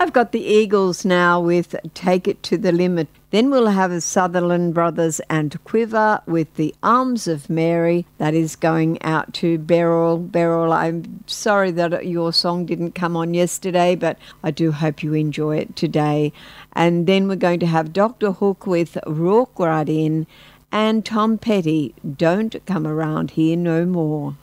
I've got the Eagles now with Take It to the Limit. Then we'll have a Sutherland Brothers and Quiver with The Arms of Mary. That is going out to Beryl. Beryl, I'm sorry that your song didn't come on yesterday, but I do hope you enjoy it today. And then we're going to have Dr. Hook with Rourke Right In and Tom Petty, Don't Come Around Here No More.